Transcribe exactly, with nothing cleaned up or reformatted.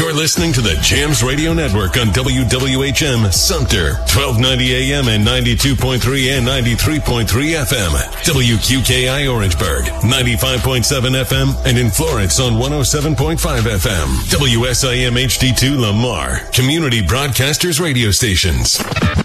You're listening to the Jams Radio Network on W W H M Sumter, twelve ninety A M and ninety-two point three and ninety-three point three F M. W Q K I Orangeburg, ninety-five point seven F M, and in Florence on one oh seven point five F M. W S I M H D two Lamar, Community Broadcasters Radio Stations.